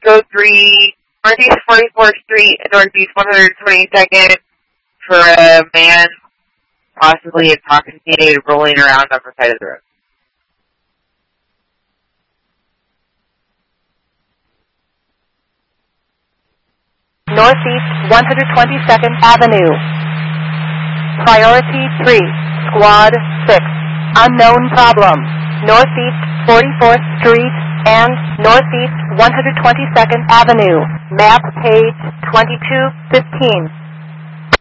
Code 3, Northeast 44th Street, Northeast 122nd, for a man possibly intoxicated rolling around on the side of the road. Northeast 122nd Avenue. Priority 3, Squad 6, unknown problem. Northeast 44th Street and Northeast 122nd Avenue. Map page 2215.